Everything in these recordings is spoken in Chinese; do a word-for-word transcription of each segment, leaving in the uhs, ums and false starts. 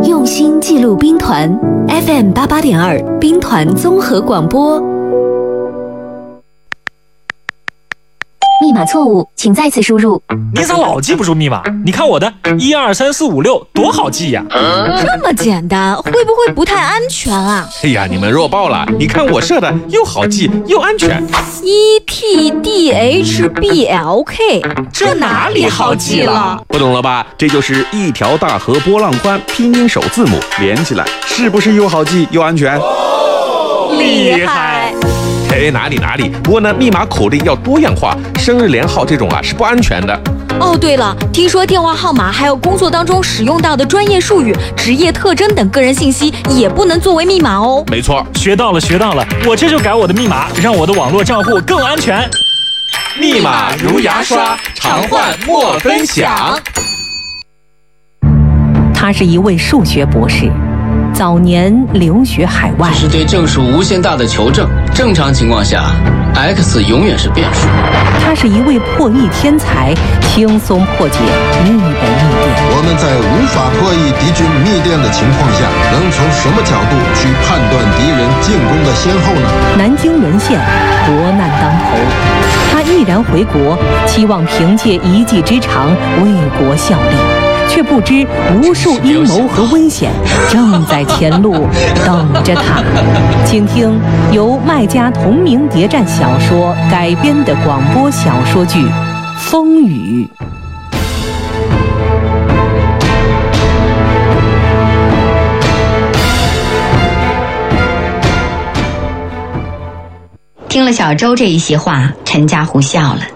用心记录兵团 F M 八八点二兵团综合广播。 密码错误，请再次输入。 你咋老记不住密码？你看我的一二三四五六多好记呀、 啊！这么简单，会不会不太安全啊？ 哎呀，你们弱爆了！你看我设的又好记又安全。 E T D H B L K， 这哪里好记了？ 不懂了吧？这就是一条大河波浪宽，拼音首字母连起来，是不是又好记又安全？ 哦、厉害！ 哎，哪里哪里，不过呢，密码口令要多样化，生日连号这种啊是不安全的。 哦，对了，听说电话号码还有工作当中使用到的专业术语、职业特征等个人信息也不能作为密码哦。 没错， 学到了学到了，我这就改我的密码，让我的网络账户更安全。 密码如牙刷，常换莫分享。 他是一位数学博士。早年留学海外， 这是对正数无限大的求证。正常情况下 ，x 永远是变数。 他是一位破译天才，轻松破解日本密电。 我们在无法破译敌军密电的情况下，能从什么角度去判断敌人进攻的先后呢？ 南京沦陷，国难当头，他毅然回国，期望凭借一技之长为国效力。却不知无数阴谋和危险正在前路等着他。请听由麦家同名谍战小说改编的广播小说剧《风雨》。 听了小周这一席话，陈家湖笑了。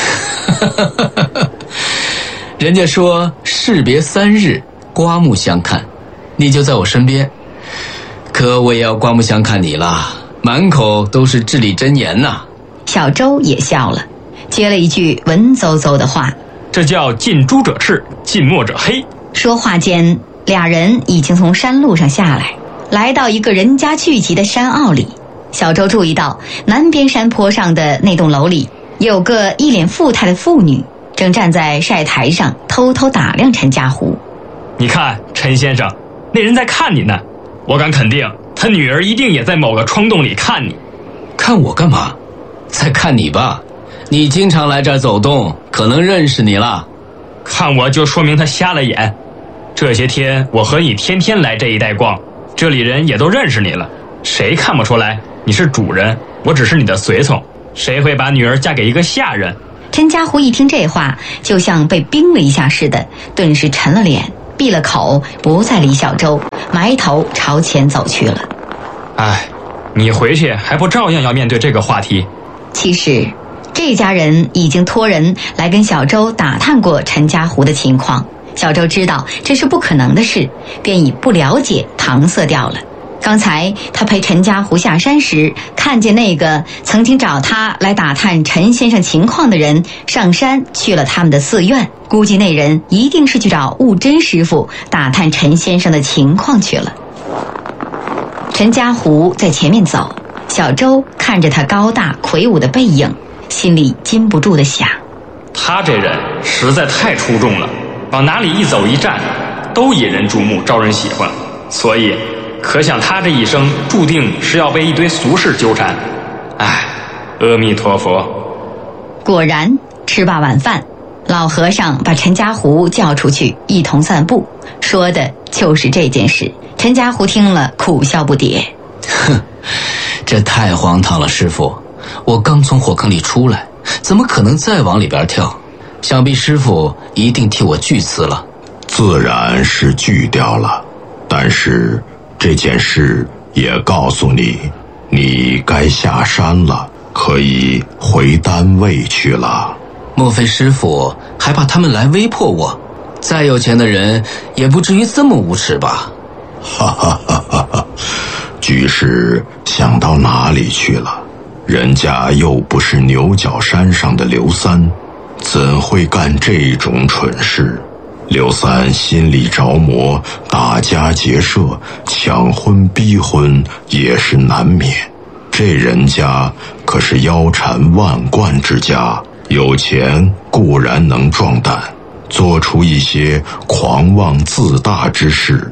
人家说士别三日，刮目相看，你就在我身边，可我也要刮目相看你了，满口都是至理真言呐、啊。 小周也笑了，接了一句文绉绉的话：“ 这叫近朱者赤，近墨者黑。” 说话间，俩人已经从山路上下来，来到一个人家聚集的山坳里。小周注意到南边山坡上的那栋楼里有个一脸富态的妇女，正站在晒台上偷偷打量陈家湖。 你看，陈先生，那人在看你呢，我敢肯定他女儿一定也在某个窗洞里看你。 看我干嘛？在看你吧，你经常来这儿走动，可能认识你了。 看我就说明他瞎了眼。这些天我和你天天来这一带逛，这里人也都认识你了，谁看不出来你是主人，我只是你的随从，谁会把女儿嫁给一个下人？ 陈家湖一听这话，就像被冰了一下似的，顿时沉了脸，闭了口，不再理小周，埋头朝前走去了。 哎，你回去还不照样要面对这个话题？ 其实这家人已经托人来跟小周打探过陈家湖的情况，小周知道这是不可能的事，便以不了解搪塞掉了。刚才他陪陈家湖下山时，看见那个曾经找他来打探陈先生情况的人上山去了他们的寺院，估计那人一定是去找悟真师傅打探陈先生的情况去了。陈家湖在前面走，小周看着他高大魁梧的背影，心里禁不住地想， 他这人实在太出众了，往哪里一走一站都引人注目，招人喜欢，所以可想他这一生注定是要被一堆俗事纠缠。唉，阿弥陀佛。 果然，吃罢晚饭，老和尚把陈家湖叫出去一同散步，说的就是这件事。陈家湖听了苦笑不迭。 哼，这太荒唐了，师父，我刚从火坑里出来，怎么可能再往里边跳？想必师父一定替我拒辞了。 自然是拒掉了，但是这件事也告诉你，你该下山了，可以回单位去了。 莫非师父还怕他们来威迫我？再有钱的人也不至于这么无耻吧？ 哈哈哈哈哈！居士想到哪里去了？人家又不是牛角山上的刘三，怎会干这种蠢事？刘三心里着魔，打家劫舍，抢婚逼婚也是难免。这人家可是腰缠万贯之家，有钱固然能壮胆，做出一些狂妄自大之事，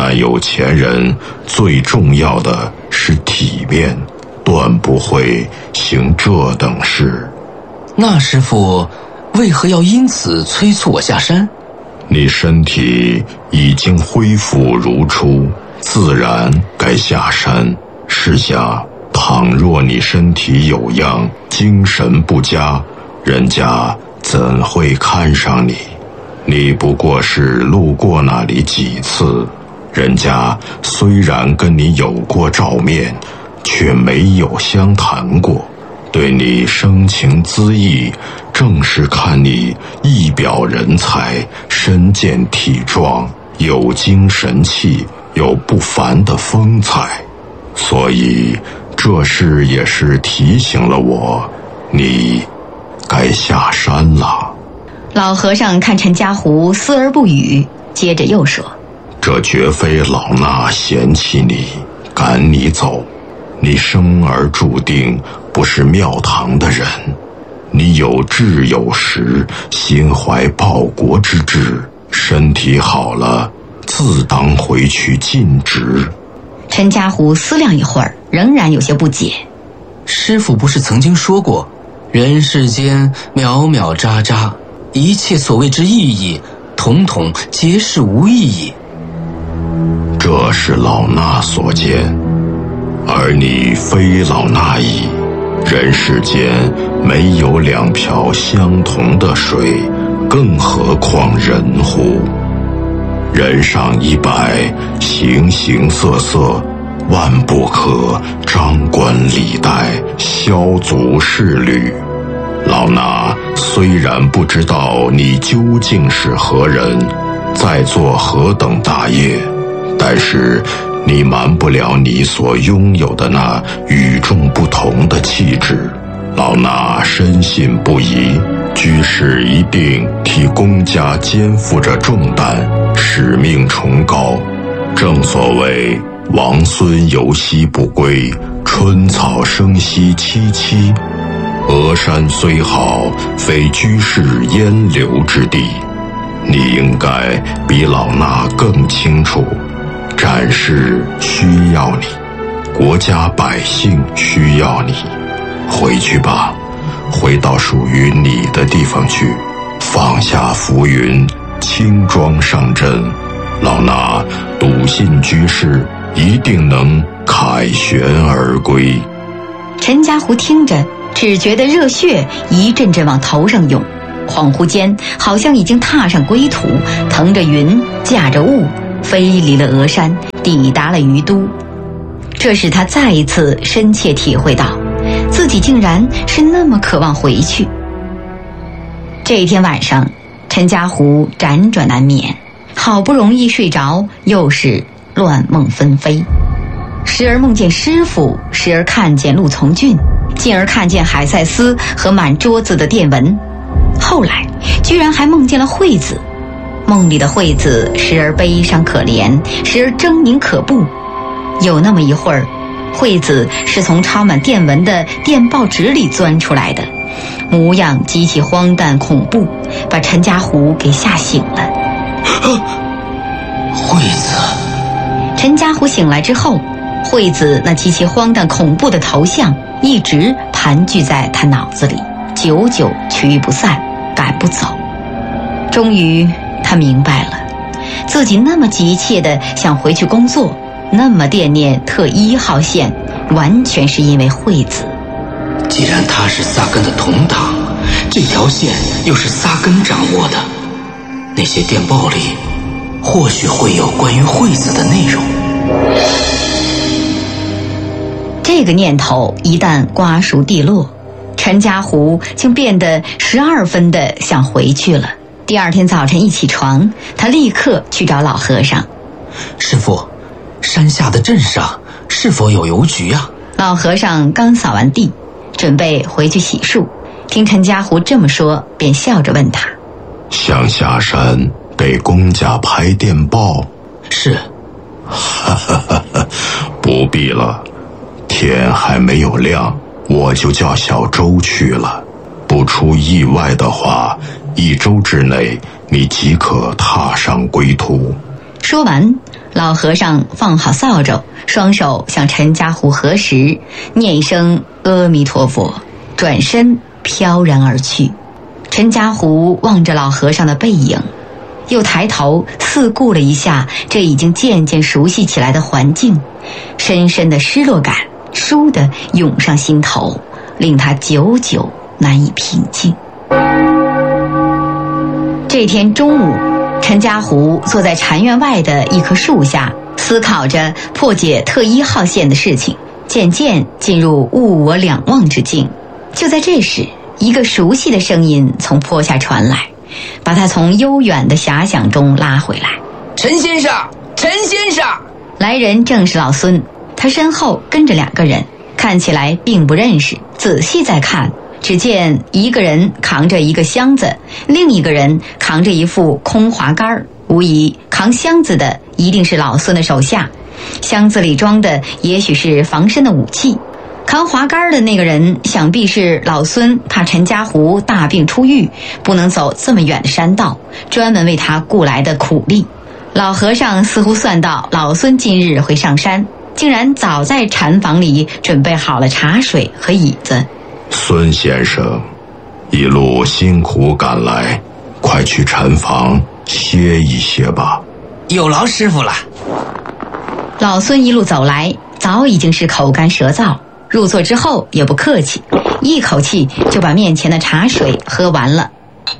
但有钱人最重要的是体面，断不会行这等事。 那师父为何要因此催促我下山？ 你身体已经恢复如初，自然该下山。试想，倘若你身体有恙，精神不佳，人家怎会看上你？你不过是路过那里几次，人家虽然跟你有过照面，却没有相谈过，对你生情咨意，正是看你一表人才，身健体壮，有精神气，有不凡的风采。所以这事也是提醒了我，你该下山了。 老和尚看陈家湖思而不语，接着又说： 这绝非老衲嫌弃你，赶你走。你生而注定不是庙堂的人，你有志有识，心怀报国之志，身体好了，自当回去尽职。 陈家湖思量一会儿，仍然有些不解。 师父不是曾经说过，人世间渺渺渣渣，一切所谓之意义，统统皆是无意义。 这是老衲所见，而你非老衲意。人世间没有两瓢相同的水，更何况人乎？人上一百，形形色色，万不可张冠李戴，削足适履。老衲虽然不知道你究竟是何人，在做何等大业，但是你瞒不了你所拥有的那与众不同的气质。老衲深信不疑，居士一定替公家肩负着重担，使命崇高。正所谓王孙游兮不归，春草生息萋萋。峨山虽好，非居士烟流之地。你应该比老衲更清楚，战事需要你，国家百姓需要你。回去吧，回到属于你的地方去，放下浮云，轻装上阵。老衲笃信居士一定能凯旋而归。 陈家湖听着，只觉得热血一阵阵往头上涌，恍惚间好像已经踏上归途，腾着云，驾着雾，飞离了峨山，抵达了于都。这使他再一次深切体会到，自己竟然是那么渴望回去。这一天晚上，陈家湖辗转难眠，好不容易睡着，又是乱梦纷飞，时而梦见师父，时而看见陆从俊，进而看见海塞斯和满桌子的电文，后来居然还梦见了惠子。梦里的惠子时而悲伤可怜，时而狰狞可怖。有那么一会儿，惠子是从插满电文的电报纸里钻出来的，模样极其荒诞恐怖，把陈家湖给吓醒了。 惠子。 陈家湖醒来之后，惠子那极其荒诞恐怖的头像一直盘踞在他脑子里，久久驱不散，赶不走。终于他明白了，自己那么急切地想回去工作，那么惦念特一号线，完全是因为惠子。 既然他是萨根的同党，这条线又是萨根掌握的，那些电报里或许会有关于惠子的内容。 这个念头一旦瓜熟蒂落，陈家湖竟变得十二分的想回去了。第二天早晨一起床，他立刻去找老和尚。 师父，山下的镇上是否有邮局啊？ 老和尚刚扫完地，准备回去洗漱，听陈家湖这么说，便笑着问他： 想下山给公家拍电报？ 是。 哈哈哈哈，不必了，天还没有亮，我就叫小周去了。不出意外的话，一周之内你即可踏上归途。 说完， 老和尚放好扫帚，双手向陈家湖合十，念一声阿弥陀佛，转身飘然而去。陈家湖望着老和尚的背影，又抬头四顾了一下这已经渐渐熟悉起来的环境，深深的失落感倏地涌上心头，令他久久难以平静。这天中午，陈家湖坐在禅院外的一棵树下，思考着破解特一号线的事情，渐渐进入物我两忘之境。就在这时，一个熟悉的声音从坡下传来，把他从悠远的遐想中拉回来。 陈先生，陈先生！ 来人正是老孙，他身后跟着两个人，看起来并不认识。仔细再看，只见一个人扛着一个箱子，另一个人扛着一副空滑竿，无疑扛箱子的一定是老孙的手下，箱子里装的也许是防身的武器。扛滑竿的那个人想必是老孙怕陈家湖大病初愈，不能走这么远的山道，专门为他雇来的苦力。老和尚似乎算到老孙今日会上山，竟然早在禅房里准备好了茶水和椅子。 孙先生，一路辛苦赶来，快去禅房歇一歇吧。 有劳师傅了。 老孙一路走来，早已经是口干舌燥，入座之后也不客气，一口气就把面前的茶水喝完了。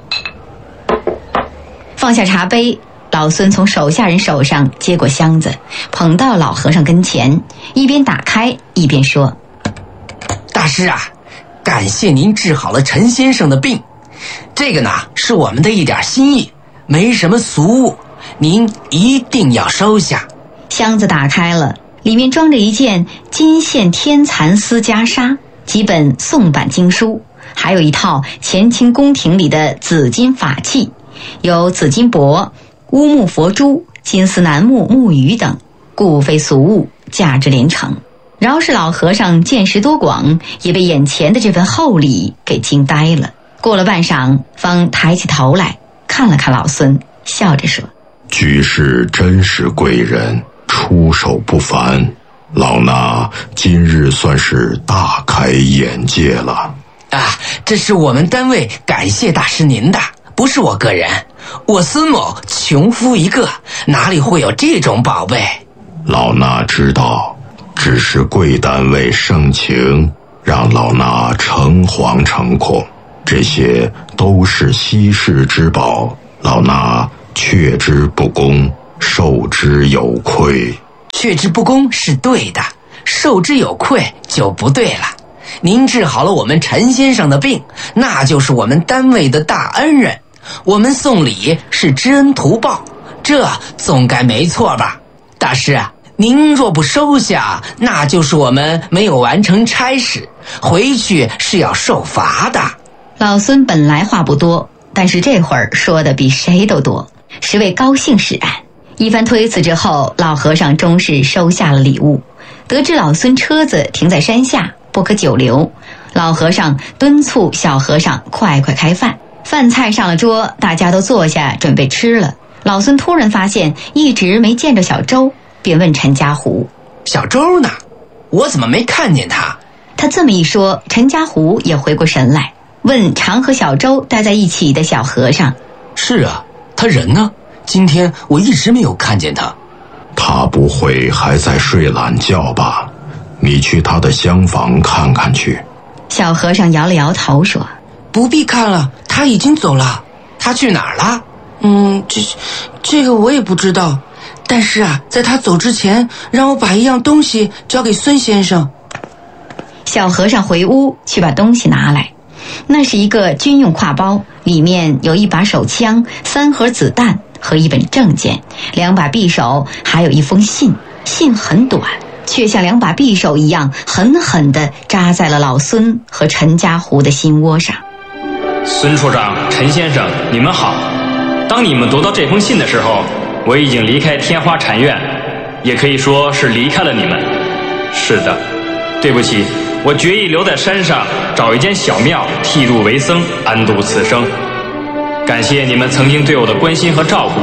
放下茶杯，老孙从手下人手上接过箱子，捧到老和尚跟前，一边打开一边说： 大师啊，感谢您治好了陈先生的病，这个呢是我们的一点心意，没什么俗物，您一定要收下。 箱子打开了，里面装着一件金线天蚕丝袈裟，几本宋版经书，还有一套乾清宫廷里的紫金法器，有紫金钵、乌木佛珠、金丝楠木木鱼等，故非俗物，价值连城。饶是老和尚见识多广，也被眼前的这份厚礼给惊呆了。过了半晌，方抬起头来看了看老孙，笑着说： 居士真是贵人，出手不凡，老衲今日算是大开眼界了。 啊，这是我们单位感谢大师您的，不是我个人。我孙某穷夫一个，哪里会有这种宝贝？ 老衲知道，只是贵单位盛情，让老衲诚惶诚恐，这些都是稀世之宝，老衲却之不恭，受之有愧。 却之不恭是对的，受之有愧就不对了。您治好了我们陈先生的病，那就是我们单位的大恩人，我们送礼是知恩图报，这总该没错吧？大师啊，您若不收下，那就是我们没有完成差事，回去是要受罚的。 老孙本来话不多，但是这会儿说的比谁都多，实为高兴使然。一番推辞之后，老和尚终是收下了礼物。得知老孙车子停在山下，不可久留，老和尚敦促小和尚快快开饭。饭菜上了桌，大家都坐下准备吃了。老孙突然发现一直没见着小周，便问陈家湖： 小周呢？我怎么没看见他？ 他这么一说，陈家湖也回过神来，问常和小周待在一起的小和尚： 是啊，他人呢？今天我一直没有看见他。 他不会还在睡懒觉吧？你去他的厢房看看去。 小和尚摇了摇头说： 不必看了，他已经走了。他去哪儿了？ 嗯，这这个我也不知道，但是啊，在他走之前，让我把一样东西交给孙先生。 小和尚回屋去把东西拿来，那是一个军用挎包，里面有一把手枪、三盒子弹和一本证件，两把匕首，还有一封信。信很短，却像两把匕首一样狠狠地扎在了老孙和陈家湖的心窝上。 孙处长、陈先生，你们好。当你们读到这封信的时候，我已经离开天花禅院，也可以说是离开了你们。是的，对不起，我决意留在山上，找一间小庙剃度为僧，安度此生。感谢你们曾经对我的关心和照顾，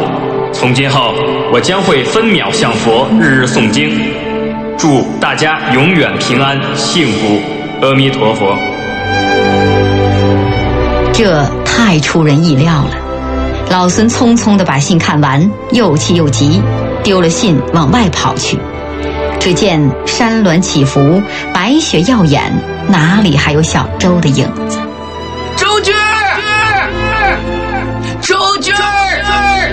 从今后，我将会分秒向佛，日日诵经，祝大家永远平安幸福。阿弥陀佛。 这太出人意料了。老孙匆匆地把信看完，又气又急，丢了信往外跑去。只见山峦起伏，白雪耀眼，哪里还有小周的影子？ 周军儿，周军儿！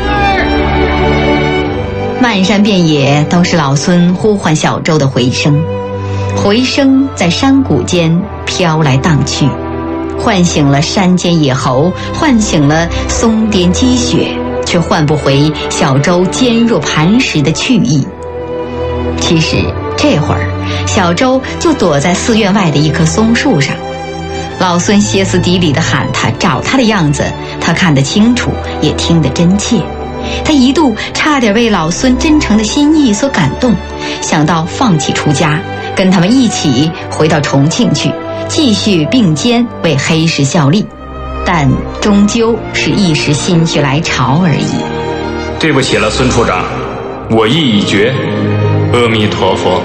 漫山遍野都是老孙呼唤小周的回声，回声在山谷间飘来荡去，唤醒了山间野猴，唤醒了松巅积雪，却唤不回小周坚若磐石的去意。其实这会儿，小周就躲在寺院外的一棵松树上。老孙歇斯底里地喊他找他的样子，他看得清楚，也听得真切。他一度差点为老孙真诚的心意所感动，想到放弃出家，跟他们一起回到重庆去，继续并肩为黑石效力，但终究是一时心血来潮而已。 对不起了，孙处长，我意已决。阿弥陀佛。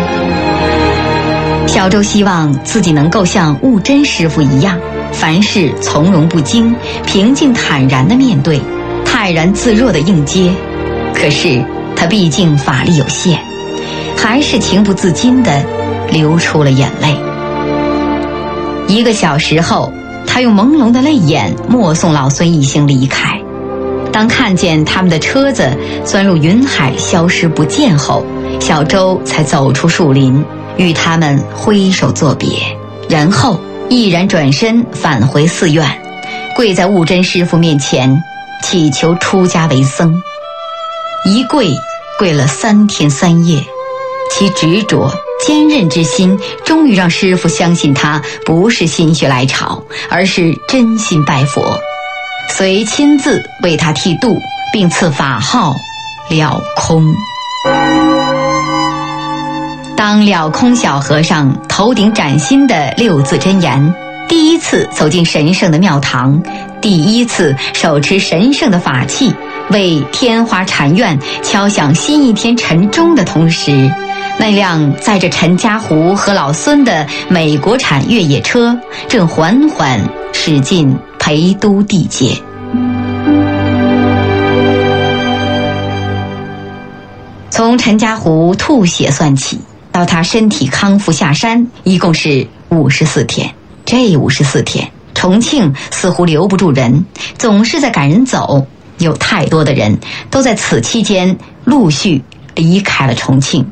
小周希望自己能够像悟真师傅一样，凡事从容不惊，平静坦然地面对，泰然自若地应接。可是他毕竟法力有限，还是情不自禁地流出了眼泪。一个小时后，他用朦胧的泪眼目送老孙一行离开。当看见他们的车子钻入云海消失不见后，小周才走出树林，与他们挥手作别，然后毅然转身返回寺院，跪在悟真师傅面前，祈求出家为僧。一跪跪了三天三夜，其执着坚韧之心终于让师傅相信他不是心血来潮，而是真心拜佛，遂亲自为他剃度，并赐法号了空。当了空小和尚头顶崭新的六字真言，第一次走进神圣的庙堂，第一次手持神圣的法器，为天华禅院敲响新一天晨钟的同时，那辆载着陈家湖和老孙的美国产越野车正缓缓驶进陪都地界。从陈家湖吐血算起，到他身体康复下山，一共是五十四天。这五十四天，重庆似乎留不住人，总是在赶人走，有太多的人都在此期间陆续离开了重庆。